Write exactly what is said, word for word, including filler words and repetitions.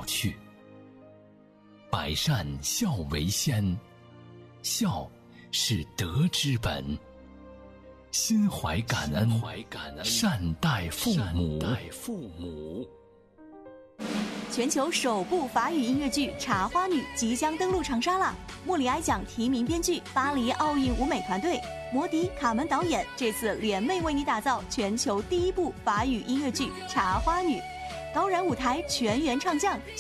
去。百善孝为先，孝是德之本。心怀感恩，善待父母。 全球首部法语音乐剧《茶花女》即将登陆长沙了。莫里埃奖提名编剧，巴黎奥运舞美团队，摩迪、卡门导演，这次联袂为你打造全球第一部法语音乐剧《茶花女》，高燃舞台全员唱将。